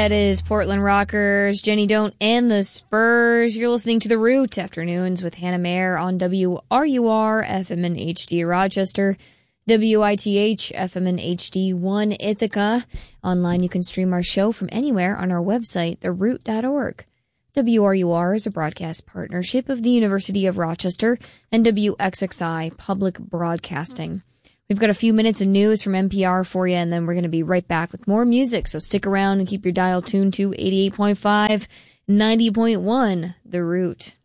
That is Portland Rockers, Jenny Don't, and the Spurs. You're listening to The Root Afternoons with Hannah Mayer on WRUR FM and HD Rochester, WITH FM and HD1 Ithaca. Online, you can stream our show from anywhere on our website, theroot.org. WRUR is a broadcast partnership of the University of Rochester and WXXI Public Broadcasting. We've got a few minutes of news from NPR for you, and then we're going to be right back with more music. So stick around and keep your dial tuned to 88.5, 90.1, The Root.